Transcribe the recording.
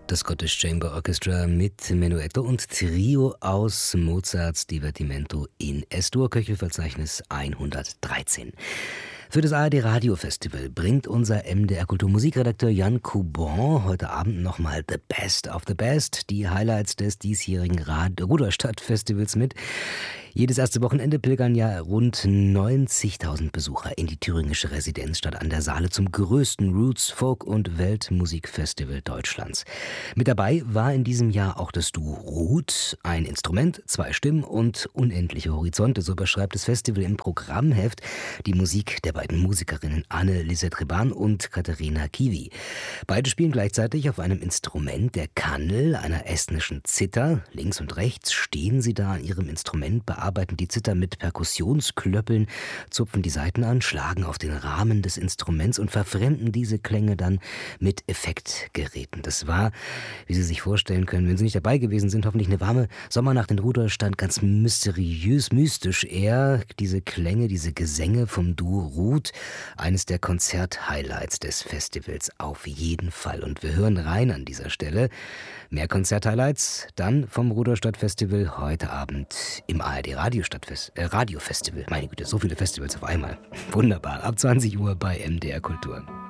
Das Scottish Chamber Orchestra mit Menuetto und Trio aus Mozarts Divertimento in S-Dur, Köchelverzeichnis 113. Für das ARD Radio Festival bringt unser MDR Kulturmusikredakteur Jan Coubon heute Abend nochmal The Best of the Best, die Highlights des diesjährigen Rudolstadt-Festivals mit. Jedes erste Wochenende pilgern ja rund 90.000 Besucher in die thüringische Residenzstadt an der Saale zum größten Roots-, Folk- und Weltmusikfestival Deutschlands. Mit dabei war in diesem Jahr auch das Duo Ruth, ein Instrument, 2 Stimmen und unendliche Horizonte, so beschreibt das Festival im Programmheft die Musik der beiden Musikerinnen Anne-Lisette Reban und Katharina Kiwi. Beide spielen gleichzeitig auf einem Instrument, der Kannel, einer estnischen Zither. Links und rechts stehen sie da an ihrem Instrument, bearbeiten die Zither mit Perkussionsklöppeln, zupfen die Saiten an, schlagen auf den Rahmen des Instruments und verfremden diese Klänge dann mit Effektgeräten. Das war, wie Sie sich vorstellen können, wenn Sie nicht dabei gewesen sind, hoffentlich eine warme Sommernacht in Rudolstadt, ganz mysteriös, mystisch eher. Diese Klänge, diese Gesänge vom Duo Ruth, eines der Konzert-Highlights des Festivals auf jeden Fall. Und wir hören rein an dieser Stelle. Mehr Konzert-Highlights dann vom Rudolstadt-Festival heute Abend im ARD Radio Festival. Meine Güte, so viele Festivals auf einmal. Wunderbar, ab 20 Uhr bei MDR Kultur.